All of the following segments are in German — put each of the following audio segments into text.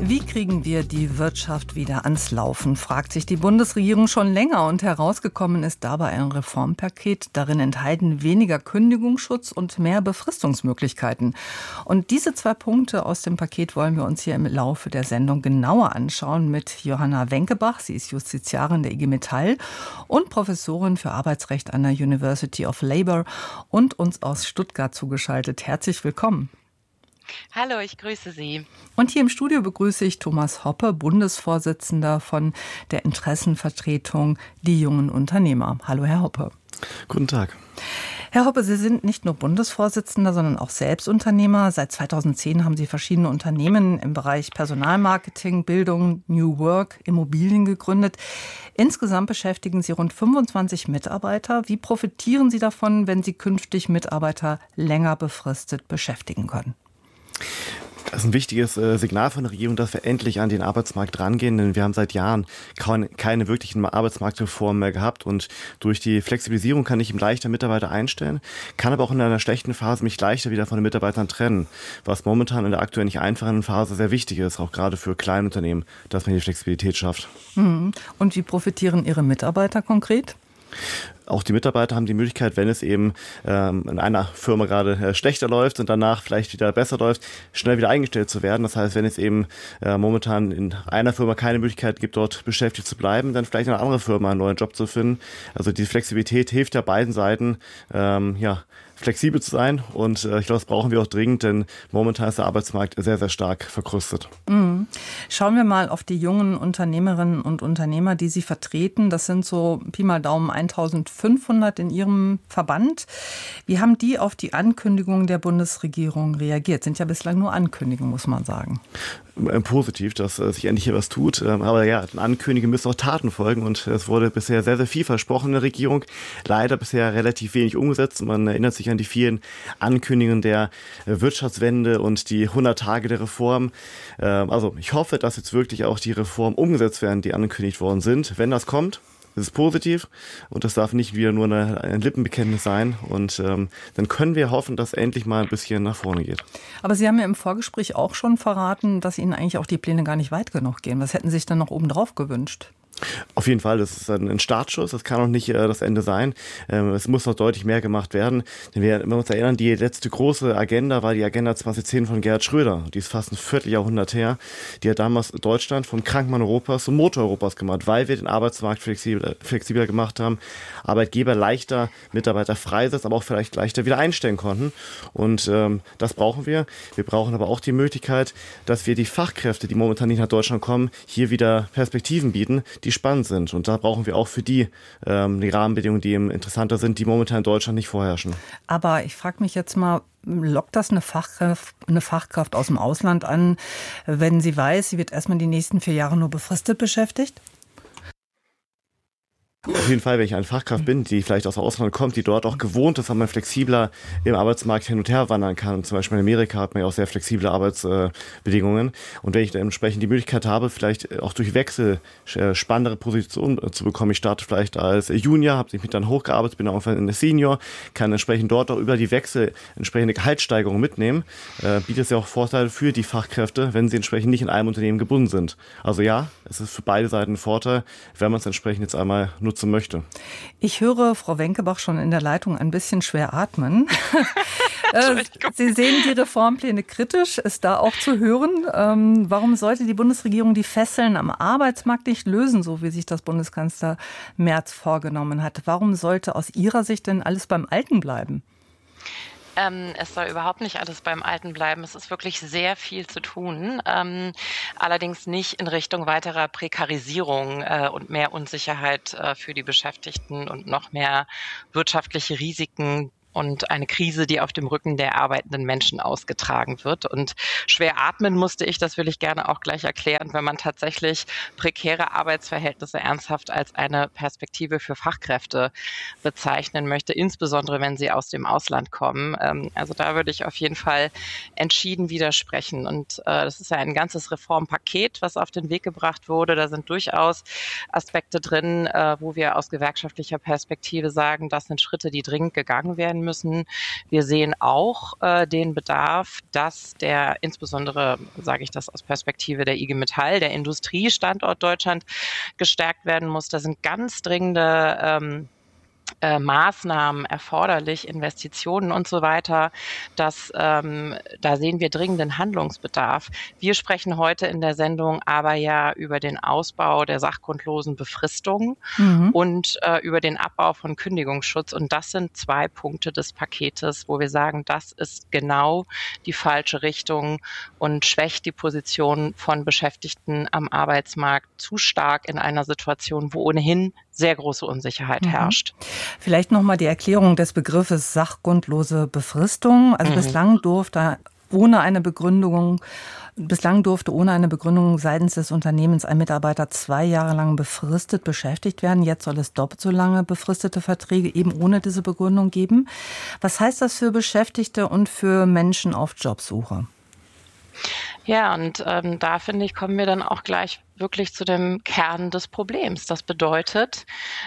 Wie kriegen wir die Wirtschaft wieder ans Laufen, fragt sich die Bundesregierung schon länger. Und herausgekommen ist dabei ein Reformpaket. Darin enthalten weniger Kündigungsschutz und mehr Befristungsmöglichkeiten. Und diese 2 Punkte aus dem Paket wollen wir uns hier im Laufe der Sendung genauer anschauen mit Johanna Wenkebach. Sie ist Justiziarin der IG Metall und Professorin für Arbeitsrecht an der University of Labour und uns aus Stuttgart zugeschaltet. Herzlich willkommen. Hallo, ich grüße Sie. Und hier im Studio begrüße ich Thomas Hoppe, Bundesvorsitzender von der Interessenvertretung Die Jungen Unternehmer. Hallo, Herr Hoppe. Guten Tag. Herr Hoppe, Sie sind nicht nur Bundesvorsitzender, sondern auch Selbstunternehmer. Seit 2010 haben Sie verschiedene Unternehmen im Bereich Personalmarketing, Bildung, New Work, Immobilien gegründet. Insgesamt beschäftigen Sie rund 25 Mitarbeiter. Wie profitieren Sie davon, wenn Sie künftig Mitarbeiter länger befristet beschäftigen können? Das ist ein wichtiges Signal von der Regierung, dass wir endlich an den Arbeitsmarkt rangehen, denn wir haben seit Jahren keine wirklichen Arbeitsmarktreformen mehr gehabt und durch die Flexibilisierung kann ich eben leichter Mitarbeiter einstellen, kann aber auch in einer schlechten Phase mich leichter wieder von den Mitarbeitern trennen, was momentan in der aktuell nicht einfachen Phase sehr wichtig ist, auch gerade für Kleinunternehmen, dass man die Flexibilität schafft. Und wie profitieren Ihre Mitarbeiter konkret? Auch die Mitarbeiter haben die Möglichkeit, wenn es eben in einer Firma gerade schlechter läuft und danach vielleicht wieder besser läuft, schnell wieder eingestellt zu werden. Das heißt, wenn es eben momentan in einer Firma keine Möglichkeit gibt, dort beschäftigt zu bleiben, dann vielleicht in einer anderen Firma einen neuen Job zu finden. Also die Flexibilität hilft ja beiden Seiten, flexibel zu sein und ich glaube, das brauchen wir auch dringend, denn momentan ist der Arbeitsmarkt sehr, sehr stark verkrustet. Schauen wir mal auf die jungen Unternehmerinnen und Unternehmer, die Sie vertreten. Das sind so Pi mal Daumen 1500 in Ihrem Verband. Wie haben die auf die Ankündigungen der Bundesregierung reagiert? Sind ja bislang nur Ankündigungen, muss man sagen. Positiv, dass sich endlich hier was tut. Aber ja, den Ankündigungen müssen auch Taten folgen und es wurde bisher sehr, sehr viel versprochen in der Regierung. Leider bisher relativ wenig umgesetzt. Man erinnert sich an die vielen Ankündigungen der Wirtschaftswende und die 100 Tage der Reform. Also ich hoffe, dass jetzt wirklich auch die Reformen umgesetzt werden, die angekündigt worden sind. Wenn das kommt, das ist positiv und das darf nicht wieder nur ein Lippenbekenntnis sein. Und dann können wir hoffen, dass endlich mal ein bisschen nach vorne geht. Aber Sie haben ja im Vorgespräch auch schon verraten, dass Ihnen eigentlich auch die Pläne gar nicht weit genug gehen. Was hätten Sie sich dann noch obendrauf gewünscht? Auf jeden Fall, das ist ein Startschuss, das kann auch nicht das Ende sein. Es muss noch deutlich mehr gemacht werden. Denn wenn wir uns erinnern, die letzte große Agenda war die Agenda 2010 von Gerhard Schröder. Die ist fast ein Vierteljahrhundert her. Die hat damals Deutschland vom Krankenmann Europas zum Motor Europas gemacht, weil wir den Arbeitsmarkt flexibler gemacht haben, Arbeitgeber leichter Mitarbeiter freisetzen, aber auch vielleicht leichter wieder einstellen konnten. Und das brauchen wir. Wir brauchen aber auch die Möglichkeit, dass wir die Fachkräfte, die momentan nicht nach Deutschland kommen, hier wieder Perspektiven bieten, die spannend sind. Und da brauchen wir auch für die Rahmenbedingungen, die eben interessanter sind, die momentan in Deutschland nicht vorherrschen. Aber ich frage mich jetzt mal, lockt das eine Fachkraft aus dem Ausland an, wenn sie weiß, sie wird erstmal die nächsten 4 Jahre nur befristet beschäftigt? Auf jeden Fall, wenn ich eine Fachkraft bin, die vielleicht aus dem Ausland kommt, die dort auch gewohnt ist, dass man flexibler im Arbeitsmarkt hin und her wandern kann. Zum Beispiel in Amerika hat man ja auch sehr flexible Arbeitsbedingungen. Und wenn ich dann entsprechend die Möglichkeit habe, vielleicht auch durch Wechsel spannendere Positionen zu bekommen. Ich starte vielleicht als Junior, habe mich dann hochgearbeitet, bin auch ein Senior, kann entsprechend dort auch über die Wechsel entsprechende Gehaltssteigerungen mitnehmen. Bietet es ja auch Vorteile für die Fachkräfte, wenn sie entsprechend nicht in einem Unternehmen gebunden sind. Also ja, es ist für beide Seiten ein Vorteil, wenn man es entsprechend jetzt einmal nutzen möchte. Ich höre Frau Wenkebach schon in der Leitung ein bisschen schwer atmen. Sie sehen die Reformpläne kritisch, ist da auch zu hören. Warum sollte die Bundesregierung die Fesseln am Arbeitsmarkt nicht lösen, so wie sich das Bundeskanzler Merz vorgenommen hat? Warum sollte aus Ihrer Sicht denn alles beim Alten bleiben? Es soll überhaupt nicht alles beim Alten bleiben. Es ist wirklich sehr viel zu tun, allerdings nicht in Richtung weiterer Prekarisierung und mehr Unsicherheit für die Beschäftigten und noch mehr wirtschaftliche Risiken, und eine Krise, die auf dem Rücken der arbeitenden Menschen ausgetragen wird. Und schwer atmen musste ich, das will ich gerne auch gleich erklären, wenn man tatsächlich prekäre Arbeitsverhältnisse ernsthaft als eine Perspektive für Fachkräfte bezeichnen möchte, insbesondere wenn sie aus dem Ausland kommen. Also da würde ich auf jeden Fall entschieden widersprechen. Und das ist ja ein ganzes Reformpaket, was auf den Weg gebracht wurde. Da sind durchaus Aspekte drin, wo wir aus gewerkschaftlicher Perspektive sagen, das sind Schritte, die dringend gegangen werden müssen. Wir sehen auch den Bedarf, dass insbesondere, sage ich das aus Perspektive der IG Metall, der Industriestandort Deutschland gestärkt werden muss. Da sind ganz dringende Maßnahmen erforderlich, Investitionen und so weiter. Da sehen wir dringenden Handlungsbedarf. Wir sprechen heute in der Sendung aber ja über den Ausbau der sachgrundlosen Befristung und über den Abbau von Kündigungsschutz. Und das sind 2 Punkte des Paketes, wo wir sagen, das ist genau die falsche Richtung und schwächt die Position von Beschäftigten am Arbeitsmarkt zu stark in einer Situation, wo ohnehin sehr große Unsicherheit herrscht. Vielleicht nochmal die Erklärung des Begriffes sachgrundlose Befristung. Also bislang durfte ohne eine Begründung seitens des Unternehmens ein Mitarbeiter 2 Jahre lang befristet beschäftigt werden. Jetzt soll es doppelt so lange befristete Verträge eben ohne diese Begründung geben. Was heißt das für Beschäftigte und für Menschen auf Jobsuche? Ja, und da finde ich, kommen wir dann auch gleich wirklich zu dem Kern des Problems. Das bedeutet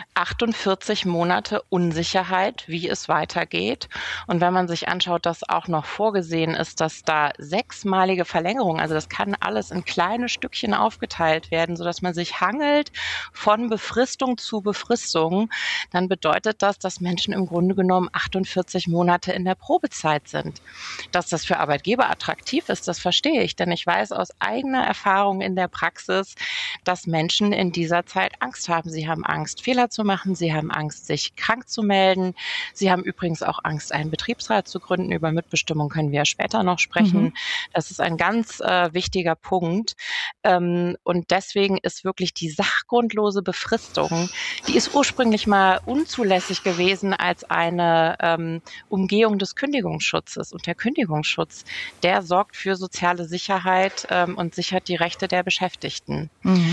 48 Monate Unsicherheit, wie es weitergeht. Und wenn man sich anschaut, dass auch noch vorgesehen ist, dass da 6-malige Verlängerung, also das kann alles in kleine Stückchen aufgeteilt werden, sodass man sich hangelt von Befristung zu Befristung, dann bedeutet das, dass Menschen im Grunde genommen 48 Monate in der Probezeit sind. Dass das für Arbeitgeber attraktiv ist, das verstehe ich, denn ich weiß aus eigener Erfahrung in der Praxis, dass Menschen in dieser Zeit Angst haben. Sie haben Angst, Fehler zu machen. Sie haben Angst, sich krank zu melden. Sie haben übrigens auch Angst, einen Betriebsrat zu gründen. Über Mitbestimmung können wir ja später noch sprechen. Das ist ein ganz wichtiger Punkt. Und deswegen ist wirklich die sachgrundlose Befristung, die ist ursprünglich mal unzulässig gewesen als eine Umgehung des Kündigungsschutzes. Und der Kündigungsschutz, der sorgt für soziale Sicherheit und sichert die Rechte der Beschäftigten.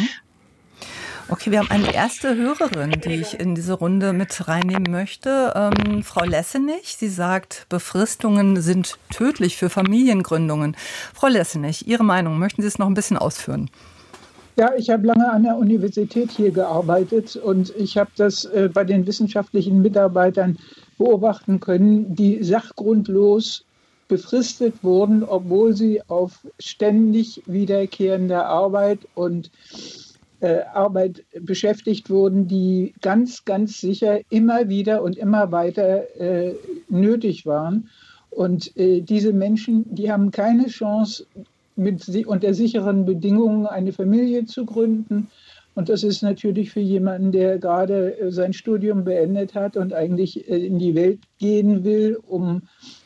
Okay, wir haben eine erste Hörerin, die ich in diese Runde mit reinnehmen möchte. Frau Lessenich, sie sagt, Befristungen sind tödlich für Familiengründungen. Frau Lessenich, Ihre Meinung, möchten Sie es noch ein bisschen ausführen? Ja, ich habe lange an der Universität hier gearbeitet und ich habe das bei den wissenschaftlichen Mitarbeitern beobachten können, die sachgrundlos befristet wurden, obwohl sie auf ständig wiederkehrende Arbeit und Arbeit beschäftigt wurden, die ganz, ganz sicher immer wieder und immer weiter nötig waren. Und diese Menschen, die haben keine Chance, unter sicheren Bedingungen eine Familie zu gründen. Und das ist natürlich für jemanden, der gerade sein Studium beendet hat und eigentlich in die Welt gehen will, um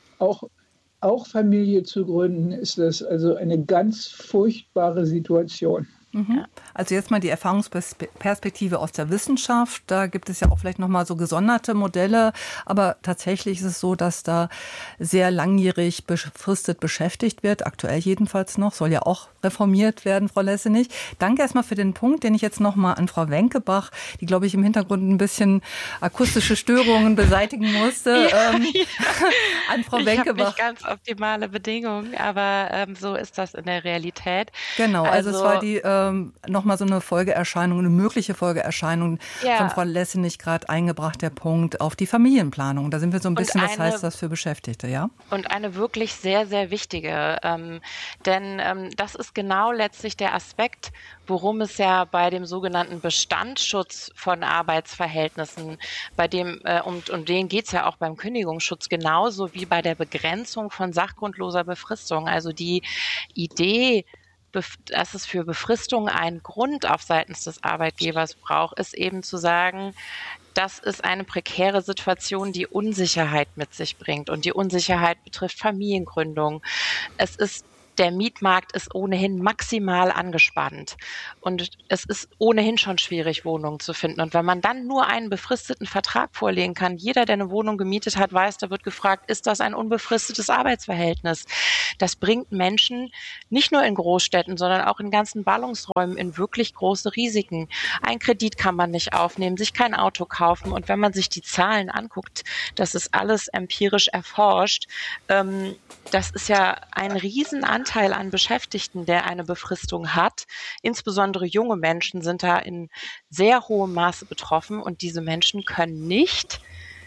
auch Familie zu gründen, ist das also eine ganz furchtbare Situation. Also jetzt mal die Erfahrungsperspektive aus der Wissenschaft. Da gibt es ja auch vielleicht nochmal so gesonderte Modelle. Aber tatsächlich ist es so, dass da sehr langjährig befristet beschäftigt wird. Aktuell jedenfalls noch. Soll ja auch reformiert werden, Frau Lessenich. Danke erstmal für den Punkt, den ich jetzt nochmal an Frau Wenkebach, die, glaube ich, im Hintergrund ein bisschen akustische Störungen beseitigen musste. An Frau Wenkebach. Ich habe nicht ganz optimale Bedingungen, aber so ist das in der Realität. Genau, also es war die nochmal so eine Folgeerscheinung, eine mögliche Folgeerscheinung von Frau Lessenich gerade eingebracht, der Punkt auf die Familienplanung. Da sind wir so ein bisschen, was heißt das für Beschäftigte, ja? Und eine wirklich sehr, sehr wichtige, denn das ist genau letztlich der Aspekt, worum es ja bei dem sogenannten Bestandsschutz von Arbeitsverhältnissen, bei dem um den geht es ja auch beim Kündigungsschutz genauso wie bei der Begrenzung von sachgrundloser Befristung. Also die Idee, dass es für Befristung einen Grund auf seitens des Arbeitgebers braucht, ist eben zu sagen, das ist eine prekäre Situation, die Unsicherheit mit sich bringt. Und die Unsicherheit betrifft Familiengründung. Der Mietmarkt ist ohnehin maximal angespannt und es ist ohnehin schon schwierig, Wohnungen zu finden. Und wenn man dann nur einen befristeten Vertrag vorlegen kann, jeder, der eine Wohnung gemietet hat, weiß, da wird gefragt, ist das ein unbefristetes Arbeitsverhältnis? Das bringt Menschen nicht nur in Großstädten, sondern auch in ganzen Ballungsräumen in wirklich große Risiken. Ein Kredit kann man nicht aufnehmen, sich kein Auto kaufen. Und wenn man sich die Zahlen anguckt, das ist alles empirisch erforscht, das ist ja ein Riesenanteil an Beschäftigten, der eine Befristung hat. Insbesondere junge Menschen sind da in sehr hohem Maße betroffen und diese Menschen können nicht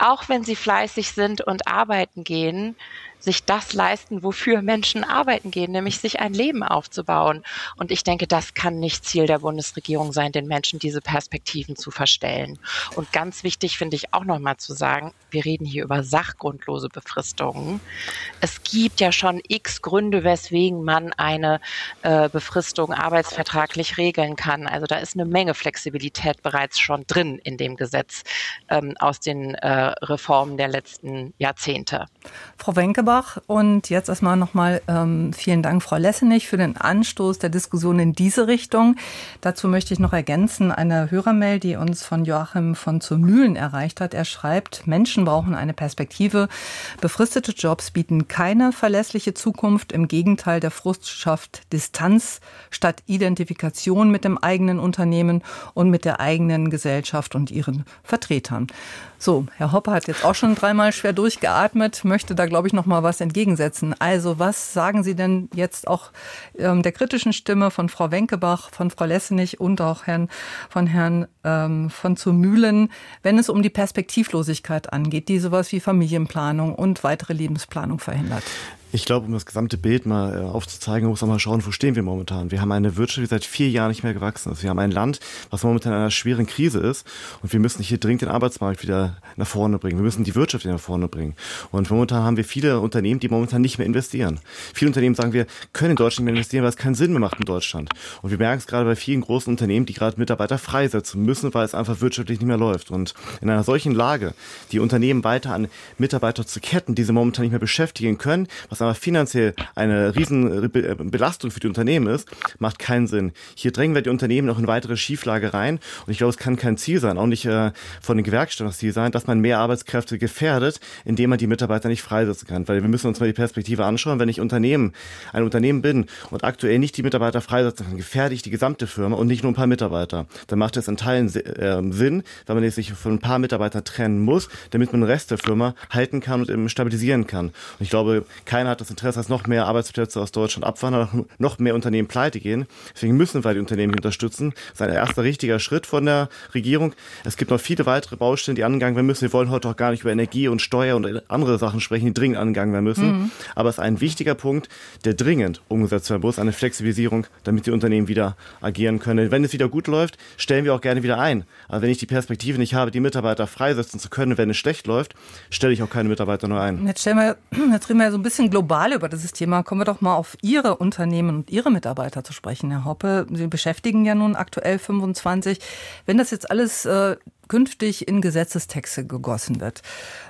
auch wenn sie fleißig sind und arbeiten gehen, sich das leisten, wofür Menschen arbeiten gehen, nämlich sich ein Leben aufzubauen. Und ich denke, das kann nicht Ziel der Bundesregierung sein, den Menschen diese Perspektiven zu verstellen. Und ganz wichtig finde ich auch nochmal zu sagen, wir reden hier über sachgrundlose Befristungen. Es gibt ja schon x Gründe, weswegen man eine Befristung arbeitsvertraglich regeln kann. Also da ist eine Menge Flexibilität bereits schon drin in dem Gesetz aus den Reformen der letzten Jahrzehnte. Frau Wenkebach, und jetzt erstmal nochmal vielen Dank, Frau Lessenich, für den Anstoß der Diskussion in diese Richtung. Dazu möchte ich noch ergänzen, eine Hörermail, die uns von Joachim von zur Mühlen erreicht hat. Er schreibt, Menschen brauchen eine Perspektive. Befristete Jobs bieten keine verlässliche Zukunft. Im Gegenteil, der Frust schafft Distanz statt Identifikation mit dem eigenen Unternehmen und mit der eigenen Gesellschaft und ihren Vertretern. So, Herr Hoppe hat jetzt auch schon 3-mal schwer durchgeatmet, möchte da, glaube ich, noch mal was entgegensetzen. Also, was sagen Sie denn jetzt auch der kritischen Stimme von Frau Wenkebach, von Frau Lessenich und auch von Herrn von zur Mühlen, wenn es um die Perspektivlosigkeit angeht, die sowas wie Familienplanung und weitere Lebensplanung verhindert? Ich glaube, um das gesamte Bild mal aufzuzeigen, muss man mal schauen, wo stehen wir momentan. Wir haben eine Wirtschaft, die seit 4 Jahren nicht mehr gewachsen ist. Wir haben ein Land, was momentan in einer schweren Krise ist. Und wir müssen hier dringend den Arbeitsmarkt wieder nach vorne bringen. Wir müssen die Wirtschaft wieder nach vorne bringen. Und momentan haben wir viele Unternehmen, die momentan nicht mehr investieren. Viele Unternehmen sagen, wir können in Deutschland nicht mehr investieren, weil es keinen Sinn mehr macht in Deutschland. Und wir merken es gerade bei vielen großen Unternehmen, die gerade Mitarbeiter freisetzen müssen, weil es einfach wirtschaftlich nicht mehr läuft. Und in einer solchen Lage, die Unternehmen weiter an Mitarbeiter zu ketten, die sie momentan nicht mehr beschäftigen können, was aber finanziell eine riesen Belastung für die Unternehmen ist, macht keinen Sinn. Hier drängen wir die Unternehmen noch in weitere Schieflage rein und ich glaube, es kann kein Ziel sein, auch nicht von den Gewerkschaften das Ziel sein, dass man mehr Arbeitskräfte gefährdet, indem man die Mitarbeiter nicht freisetzen kann. Weil wir müssen uns mal die Perspektive anschauen, wenn ich ein Unternehmen bin und aktuell nicht die Mitarbeiter freisetzen kann, gefährde ich die gesamte Firma und nicht nur ein paar Mitarbeiter. Dann macht es in Teilen Sinn, weil man sich von ein paar Mitarbeitern trennen muss, damit man den Rest der Firma halten kann und stabilisieren kann. Und ich glaube, keiner hat das Interesse, dass noch mehr Arbeitsplätze aus Deutschland abwandern, noch mehr Unternehmen pleite gehen. Deswegen müssen wir die Unternehmen unterstützen. Das ist ein erster richtiger Schritt von der Regierung. Es gibt noch viele weitere Baustellen, die angegangen werden müssen. Wir wollen heute auch gar nicht über Energie und Steuer und andere Sachen sprechen, die dringend angegangen werden müssen. Aber es ist ein wichtiger Punkt, der dringend umgesetzt werden muss, eine Flexibilisierung, damit die Unternehmen wieder agieren können. Wenn es wieder gut läuft, stellen wir auch gerne wieder ein. Aber wenn ich die Perspektive nicht habe, die Mitarbeiter freisetzen zu können, wenn es schlecht läuft, stelle ich auch keine Mitarbeiter neu ein. Jetzt reden wir ja so ein bisschen global über dieses Thema. Kommen wir doch mal auf Ihre Unternehmen und Ihre Mitarbeiter zu sprechen, Herr Hoppe. Sie beschäftigen ja nun aktuell 25. Wenn das jetzt alles künftig in Gesetzestexte gegossen wird,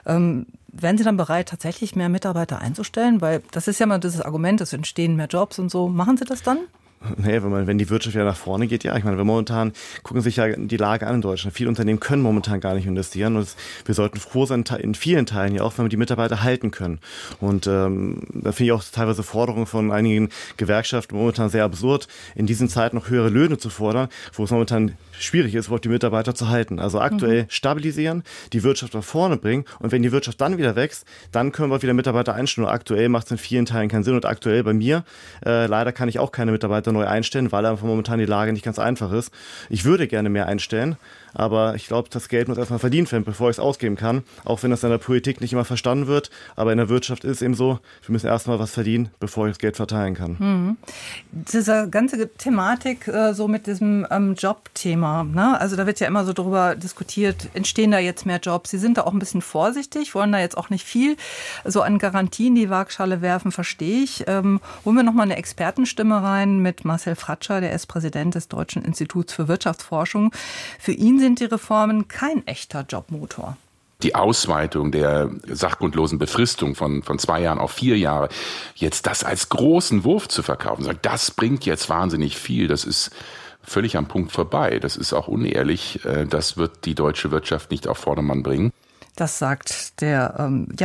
wären Sie dann bereit, tatsächlich mehr Mitarbeiter einzustellen? Weil das ist ja mal dieses Argument, es entstehen mehr Jobs und so. Machen Sie das dann? Nee, wenn die Wirtschaft wieder nach vorne geht, ja. Ich meine, wir momentan gucken sich ja die Lage an in Deutschland. Viele Unternehmen können momentan gar nicht investieren und wir sollten froh sein, in vielen Teilen ja auch, wenn wir die Mitarbeiter halten können. Und da finde ich auch teilweise Forderungen von einigen Gewerkschaften momentan sehr absurd, in diesen Zeiten noch höhere Löhne zu fordern, wo es momentan schwierig ist, überhaupt die Mitarbeiter zu halten. Also aktuell stabilisieren, die Wirtschaft nach vorne bringen und wenn die Wirtschaft dann wieder wächst, dann können wir wieder Mitarbeiter einstellen. Und aktuell macht es in vielen Teilen keinen Sinn und aktuell bei mir, leider kann ich auch keine Mitarbeiter neu einstellen, weil einfach momentan die Lage nicht ganz einfach ist. Ich würde gerne mehr einstellen, aber ich glaube, das Geld muss erstmal verdient werden, bevor ich es ausgeben kann. Auch wenn das in der Politik nicht immer verstanden wird, aber in der Wirtschaft ist es eben so, wir müssen erstmal was verdienen, bevor ich das Geld verteilen kann. Diese ganze Thematik so mit diesem Jobthema, ne? Also da wird ja immer so drüber diskutiert, entstehen da jetzt mehr Jobs? Sie sind da auch ein bisschen vorsichtig, wollen da jetzt auch nicht viel so an Garantien in die Waagschale werfen, verstehe ich. Holen wir nochmal eine Expertenstimme rein mit Marcel Fratscher, der ist Präsident des Deutschen Instituts für Wirtschaftsforschung. Für ihn sind die Reformen kein echter Jobmotor. Die Ausweitung der sachgrundlosen Befristung von 2 Jahren auf 4 Jahre, jetzt das als großen Wurf zu verkaufen, sagen, das bringt jetzt wahnsinnig viel, das ist völlig am Punkt vorbei. Das ist auch unehrlich, das wird die deutsche Wirtschaft nicht auf Vordermann bringen. Das sagt der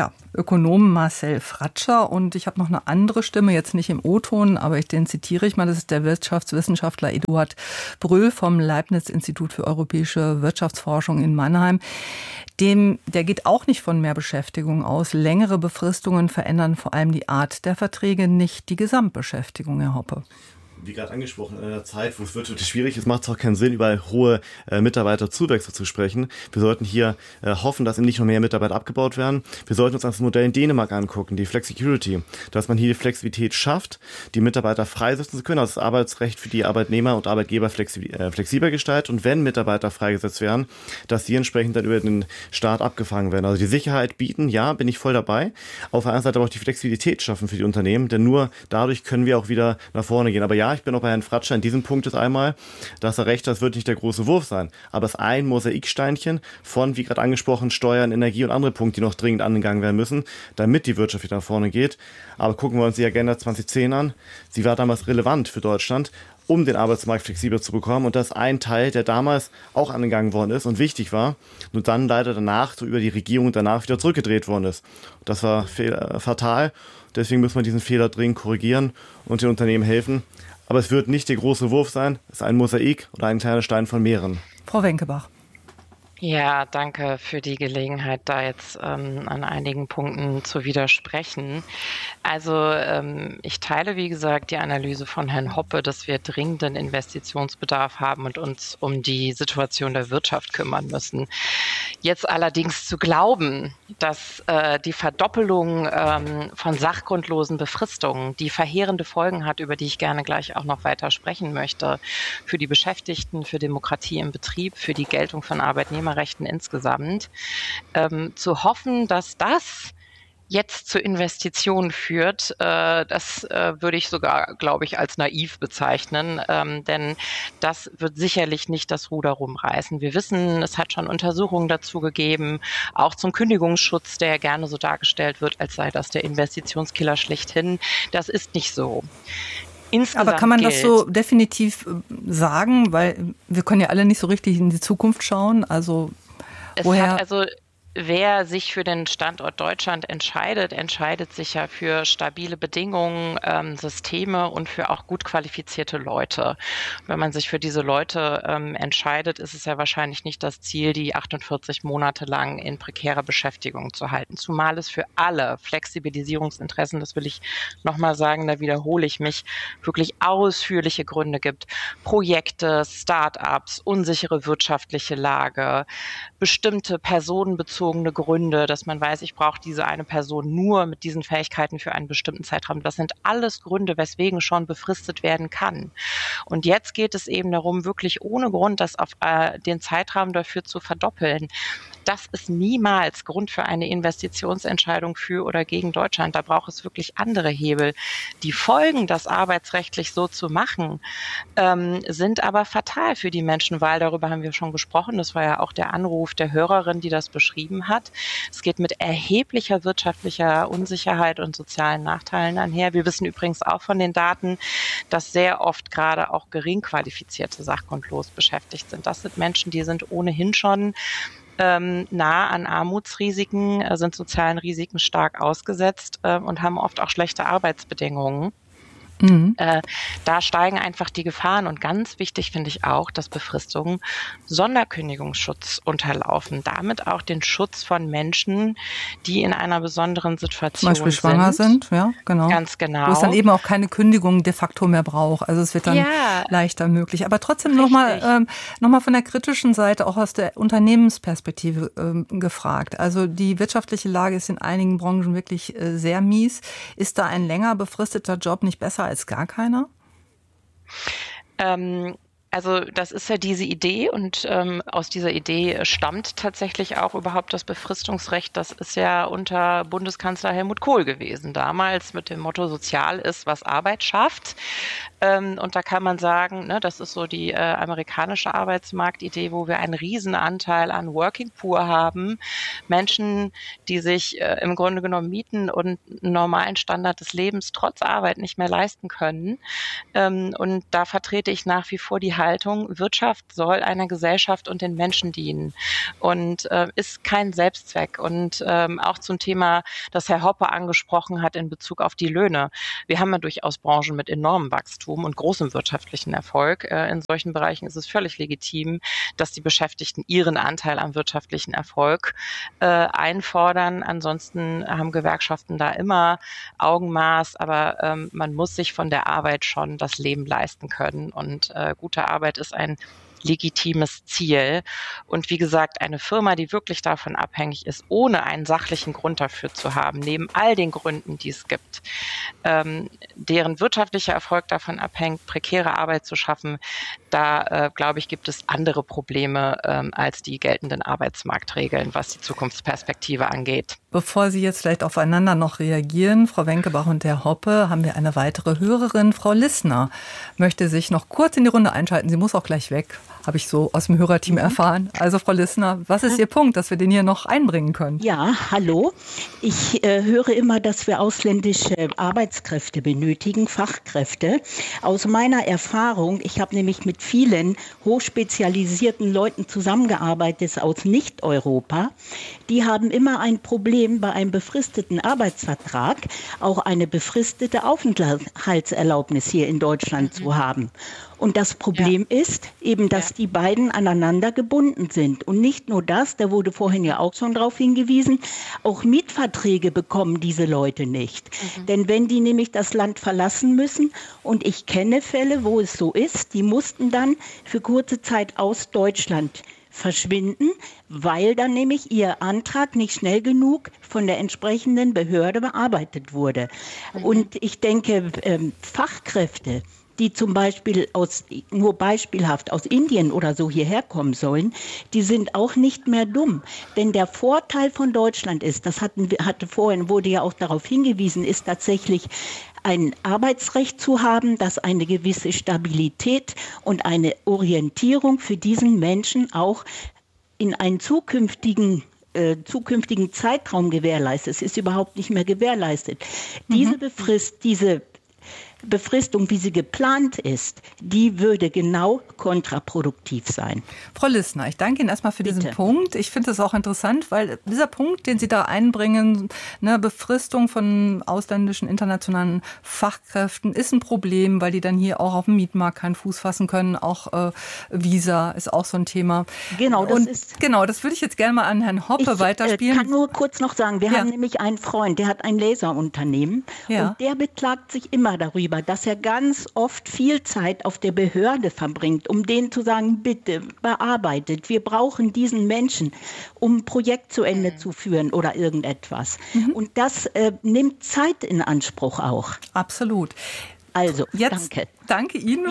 Ökonom Marcel Fratscher. Und ich habe noch eine andere Stimme, jetzt nicht im O-Ton, aber den zitiere ich mal. Das ist der Wirtschaftswissenschaftler Eduard Bröll vom Leibniz-Institut für europäische Wirtschaftsforschung in Mannheim. Der geht auch nicht von mehr Beschäftigung aus. Längere Befristungen verändern vor allem die Art der Verträge, nicht die Gesamtbeschäftigung, Herr Hoppe. Wie gerade angesprochen, in einer Zeit, wo es wirtschaftlich schwierig ist, macht es auch keinen Sinn, über hohe Mitarbeiterzuwächse zu sprechen. Wir sollten hier hoffen, dass eben nicht noch mehr Mitarbeiter abgebaut werden. Wir sollten uns das Modell in Dänemark angucken, die Flexicurity, dass man hier die Flexibilität schafft, die Mitarbeiter freisetzen zu können, also das Arbeitsrecht für die Arbeitnehmer und Arbeitgeber flexibler gestaltet und wenn Mitarbeiter freigesetzt werden, dass sie entsprechend dann über den Staat abgefangen werden. Also die Sicherheit bieten, ja, bin ich voll dabei. Auf der anderen Seite aber auch die Flexibilität schaffen für die Unternehmen, denn nur dadurch können wir auch wieder nach vorne gehen. Aber ja, ich bin auch bei Herrn Fratscher in diesem Punkt ist einmal, dass er recht, das wird nicht der große Wurf sein. Aber es ist ein Mosaiksteinchen von, wie gerade angesprochen, Steuern, Energie und andere Punkte, die noch dringend angegangen werden müssen, damit die Wirtschaft wieder nach vorne geht. Aber gucken wir uns die Agenda 2010 an. Sie war damals relevant für Deutschland, um den Arbeitsmarkt flexibler zu bekommen. Und das ist ein Teil, der damals auch angegangen worden ist und wichtig war. Nur dann leider danach, so über die Regierung danach wieder zurückgedreht worden ist. Das war fatal. Deswegen muss man diesen Fehler dringend korrigieren und den Unternehmen helfen. Aber es wird nicht der große Wurf sein. Es ist ein Mosaik oder ein kleiner Stein von mehreren. Frau Wenkebach. Ja, danke für die Gelegenheit, da jetzt an einigen Punkten zu widersprechen. Also ich teile, wie gesagt, die Analyse von Herrn Hoppe, dass wir dringenden Investitionsbedarf haben und uns um die Situation der Wirtschaft kümmern müssen. Jetzt allerdings zu glauben, dass die Verdoppelung von sachgrundlosen Befristungen, die verheerende Folgen hat, über die ich gerne gleich auch noch weiter sprechen möchte, für die Beschäftigten, für Demokratie im Betrieb, für die Geltung von Arbeitnehmerrechten insgesamt, zu hoffen, dass das jetzt zu Investitionen führt, das würde ich sogar, glaube ich, als naiv bezeichnen, denn das wird sicherlich nicht das Ruder rumreißen. Wir wissen, es hat schon Untersuchungen dazu gegeben, auch zum Kündigungsschutz, der gerne so dargestellt wird, als sei das der Investitionskiller schlechthin. Das ist nicht so. Insgesamt aber kann man das so definitiv sagen? Weil wir können ja alle nicht so richtig in die Zukunft schauen. Also wer sich für den Standort Deutschland entscheidet sich ja für stabile Bedingungen, Systeme und für auch gut qualifizierte Leute. Wenn man sich für diese Leute entscheidet, ist es ja wahrscheinlich nicht das Ziel, die 48 Monate lang in prekärer Beschäftigung zu halten. Zumal es für alle Flexibilisierungsinteressen, das will ich nochmal sagen, da wiederhole ich mich, wirklich ausführliche Gründe gibt. Projekte, Start-ups, unsichere wirtschaftliche Lage, bestimmte personenbezogene Gründe, dass man weiß, ich brauche diese eine Person nur mit diesen Fähigkeiten für einen bestimmten Zeitraum. Das sind alles Gründe, weswegen schon befristet werden kann. Und jetzt geht es eben darum, wirklich ohne Grund das auf den Zeitraum dafür zu verdoppeln. Das ist niemals Grund für eine Investitionsentscheidung für oder gegen Deutschland. Da braucht es wirklich andere Hebel. Die Folgen, das arbeitsrechtlich so zu machen, sind aber fatal für die Menschen, weil darüber haben wir schon gesprochen. Das war ja auch der Anruf der Hörerin, die das beschrieben hat. Es geht mit erheblicher wirtschaftlicher Unsicherheit und sozialen Nachteilen einher. Wir wissen übrigens auch von den Daten, dass sehr oft gerade auch gering qualifizierte sachgrundlos beschäftigt sind. Das sind Menschen, die sind ohnehin schon nah an Armutsrisiken, sind sozialen Risiken stark ausgesetzt und haben oft auch schlechte Arbeitsbedingungen. Mhm. Da steigen einfach die Gefahren und ganz wichtig finde ich auch, dass Befristungen Sonderkündigungsschutz unterlaufen, damit auch den Schutz von Menschen, die in einer besonderen Situation sind. Zum Beispiel schwanger sind, ja, genau. Ganz genau. Wo es dann eben auch keine Kündigung de facto mehr braucht. Also es wird dann leichter möglich. Aber trotzdem nochmal von der kritischen Seite, auch aus der Unternehmensperspektive gefragt. Also die wirtschaftliche Lage ist in einigen Branchen wirklich sehr mies. Ist da ein länger befristeter Job nicht besser als gar keiner? Also das ist ja diese Idee und aus dieser Idee stammt tatsächlich auch überhaupt das Befristungsrecht. Das ist ja unter Bundeskanzler Helmut Kohl gewesen, damals mit dem Motto Sozial ist, was Arbeit schafft. Und da kann man sagen, ne, das ist so die amerikanische Arbeitsmarktidee, wo wir einen Riesenanteil an Working Poor haben. Menschen, die sich im Grunde genommen Mieten und einen normalen Standard des Lebens trotz Arbeit nicht mehr leisten können. Und da vertrete ich nach wie vor die Haltung, Wirtschaft soll einer Gesellschaft und den Menschen dienen und ist kein Selbstzweck. Und auch zum Thema, das Herr Hoppe angesprochen hat in Bezug auf die Löhne. Wir haben ja durchaus Branchen mit enormem Wachstum. Wachstum und großem wirtschaftlichen Erfolg. In solchen Bereichen ist es völlig legitim, dass die Beschäftigten ihren Anteil am wirtschaftlichen Erfolg einfordern. Ansonsten haben Gewerkschaften da immer Augenmaß, aber man muss sich von der Arbeit schon das Leben leisten können. Und gute Arbeit ist ein legitimes Ziel. Und wie gesagt, eine Firma, die wirklich davon abhängig ist, ohne einen sachlichen Grund dafür zu haben, neben all den Gründen, die es gibt, deren wirtschaftlicher Erfolg davon abhängt, prekäre Arbeit zu schaffen, da, glaube ich, gibt es andere Probleme als die geltenden Arbeitsmarktregeln, was die Zukunftsperspektive angeht. Bevor Sie jetzt vielleicht aufeinander noch reagieren, Frau Wenkebach und Herr Hoppe, haben wir eine weitere Hörerin. Frau Lissner möchte sich noch kurz in die Runde einschalten. Sie muss auch gleich weg, habe ich so aus dem Hörerteam erfahren. Also Frau Lissner, was ist Ihr Punkt, dass wir den hier noch einbringen können? Ja, hallo. Ich höre immer, dass wir ausländische Arbeitskräfte benötigen, Fachkräfte. Aus meiner Erfahrung, ich habe nämlich mit vielen hochspezialisierten Leuten zusammengearbeitet aus Nicht-Europa, die haben immer ein Problem bei einem befristeten Arbeitsvertrag, auch eine befristete Aufenthaltserlaubnis hier in Deutschland zu haben. Und das Problem ist eben, dass die beiden aneinander gebunden sind. Und nicht nur das, da wurde vorhin ja auch schon darauf hingewiesen, auch Mietverträge bekommen diese Leute nicht. Denn wenn die nämlich das Land verlassen müssen, und ich kenne Fälle, wo es so ist, die mussten dann für kurze Zeit aus Deutschland verschwinden, weil dann nämlich ihr Antrag nicht schnell genug von der entsprechenden Behörde bearbeitet wurde. Und ich denke, Fachkräfte, die zum Beispiel nur beispielhaft aus Indien oder so hierher kommen sollen, die sind auch nicht mehr dumm. Denn der Vorteil von Deutschland ist, wurde ja auch darauf hingewiesen, ist tatsächlich ein Arbeitsrecht zu haben, das eine gewisse Stabilität und eine Orientierung für diesen Menschen auch in einen zukünftigen Zeitraum gewährleistet. Es ist überhaupt nicht mehr gewährleistet. Diese Befristung, wie sie geplant ist, die würde genau kontraproduktiv sein. Frau Lissner, ich danke Ihnen erstmal für diesen Punkt. Ich finde es auch interessant, weil dieser Punkt, den Sie da einbringen, eine Befristung von ausländischen, internationalen Fachkräften ist ein Problem, weil die dann hier auch auf dem Mietmarkt keinen Fuß fassen können. Auch Visa ist auch so ein Thema. Genau, das würde ich jetzt gerne mal an Herrn Hoppe weiterspielen. Ich kann nur kurz noch sagen, wir haben nämlich einen Freund, der hat ein Laserunternehmen und der beklagt sich immer darüber, dass er ganz oft viel Zeit auf der Behörde verbringt, um denen zu sagen, bitte bearbeitet, wir brauchen diesen Menschen, um ein Projekt zu Ende zu führen oder irgendetwas. Und das nimmt Zeit in Anspruch auch. Absolut. Also, jetzt, danke. Danke Ihnen,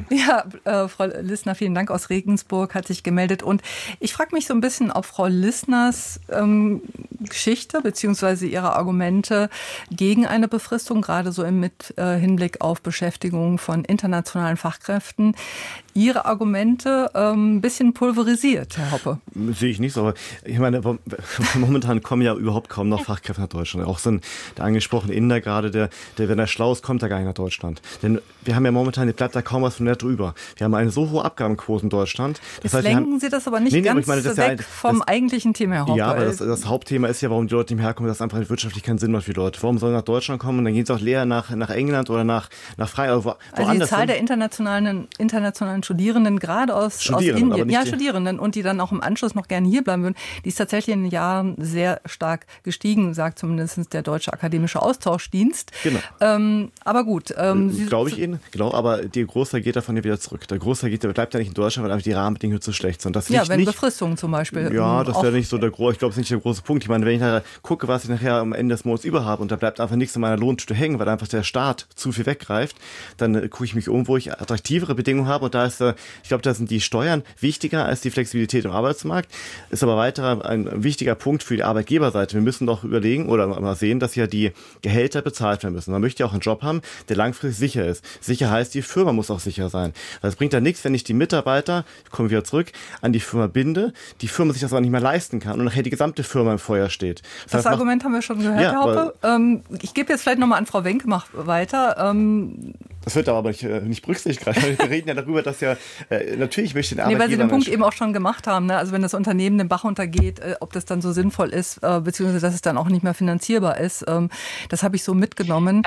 Frau Lissner. Vielen Dank aus Regensburg, hat sich gemeldet. Und ich frage mich so ein bisschen, ob Frau Lissners Geschichte bzw. ihre Argumente gegen eine Befristung, gerade so mit Hinblick auf Beschäftigung von internationalen Fachkräften, Ihre Argumente ein bisschen pulverisiert, Herr Hoppe. Sehe ich nicht so, aber ich meine, momentan kommen ja überhaupt kaum noch Fachkräfte nach Deutschland. Auch so der angesprochene Inder gerade, der wenn er schlau ist, kommt er gar nicht nach Deutschland. Denn wir haben ja momentan, bleibt da kaum was von der drüber. Wir haben eine so hohe Abgabenquote in Deutschland. Das heißt, lenken Sie das aber nicht ganz weg vom eigentlichen Thema, Herr Hoppe. Ja, aber das Hauptthema ist ja, warum die Leute nicht mehr herkommen, dass einfach wirtschaftlich keinen Sinn macht für die Leute. Warum sollen sie nach Deutschland kommen und dann gehen sie auch leer nach England oder nach Freiburg. Also die Zahl der internationalen Studierenden, gerade aus Indien, Studierenden, und die dann auch im Anschluss noch gerne hier bleiben würden, die ist tatsächlich in den Jahren sehr stark gestiegen, sagt zumindest der Deutsche Akademische Austauschdienst. Genau. Aber gut. Glaube ich Ihnen, genau, aber der Großteil geht davon ja wieder zurück. Der Großteil bleibt ja nicht in Deutschland, weil einfach die Rahmenbedingungen zu schlecht sind. Befristungen zum Beispiel. Ja, das wäre nicht so ich glaube, das ist nicht der große Punkt. Ich meine, wenn ich nachher gucke, was ich nachher am Ende des Monats über habe und da bleibt einfach nichts in meiner Lohntüte hängen, weil einfach der Staat zu viel weggreift, dann gucke ich mich um, wo ich attraktivere Bedingungen habe, und da ist ich glaube, da sind die Steuern wichtiger als die Flexibilität im Arbeitsmarkt. Ist aber weiter ein wichtiger Punkt für die Arbeitgeberseite. Wir müssen doch überlegen oder mal sehen, dass ja die Gehälter bezahlt werden müssen. Man möchte ja auch einen Job haben, der langfristig sicher ist. Sicher heißt, die Firma muss auch sicher sein. Weil es bringt ja nichts, wenn ich die Mitarbeiter, ich komme wieder zurück, an die Firma binde, die Firma sich das aber nicht mehr leisten kann und nachher die gesamte Firma im Feuer steht. Das Argument haben wir schon gehört, Herr Hoppe. Ich gebe jetzt vielleicht nochmal an Frau Wenkebach weiter. Das wird aber nicht berücksichtigt gerade. Wir reden ja darüber, dass natürlich möchte den Arbeitgeber... weil Sie den Punkt eben auch schon gemacht haben, ne? Also wenn das Unternehmen den Bach untergeht, ob das dann so sinnvoll ist, beziehungsweise dass es dann auch nicht mehr finanzierbar ist, das habe ich so mitgenommen.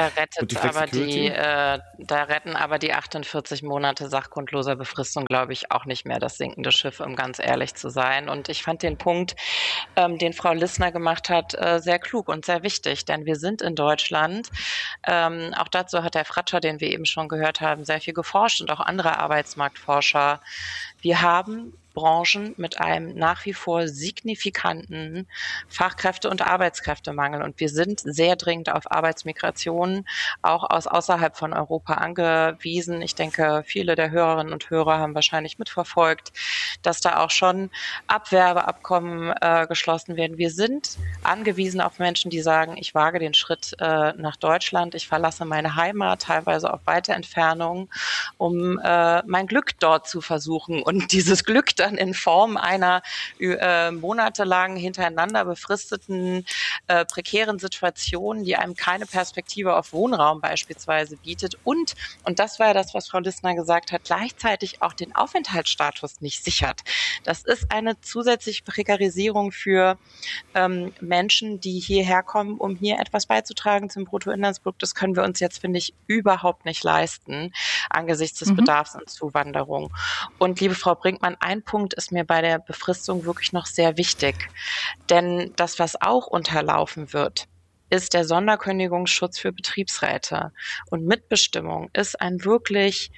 Da retten aber die 48 Monate sachgrundloser Befristung, glaube ich, auch nicht mehr das sinkende Schiff, um ganz ehrlich zu sein. Und ich fand den Punkt, den Frau Lissner gemacht hat, sehr klug und sehr wichtig, denn wir sind in Deutschland, auch dazu hat der Fratscher, den wir eben schon gehört haben, sehr viel geforscht und auch andere Arbeitsmarktforscher. Wir haben Branchen mit einem nach wie vor signifikanten Fachkräfte- und Arbeitskräftemangel. Und wir sind sehr dringend auf Arbeitsmigration auch aus außerhalb von Europa angewiesen. Ich denke, viele der Hörerinnen und Hörer haben wahrscheinlich mitverfolgt, dass da auch schon Abwerbeabkommen geschlossen werden. Wir sind angewiesen auf Menschen, die sagen, ich wage den Schritt nach Deutschland, ich verlasse meine Heimat, teilweise auf weite Entfernung, um mein Glück dort zu versuchen. Und dieses Glück dann in Form einer monatelang hintereinander befristeten prekären Situation, die einem keine Perspektive auf Wohnraum beispielsweise bietet und das war ja das, was Frau Lissner gesagt hat, gleichzeitig auch den Aufenthaltsstatus nicht sichert. Das ist eine zusätzliche Prekarisierung für Menschen, die hierher kommen, um hier etwas beizutragen zum Bruttoinlandsprodukt. Das können wir uns jetzt, finde ich, überhaupt nicht leisten angesichts des Bedarfs an Zuwanderung. Und liebe Frau Brinkmann, ein Punkt ist mir bei der Befristung wirklich noch sehr wichtig. Denn das, was auch unterlaufen wird, ist der Sonderkündigungsschutz für Betriebsräte. Und Mitbestimmung ist eine wirklich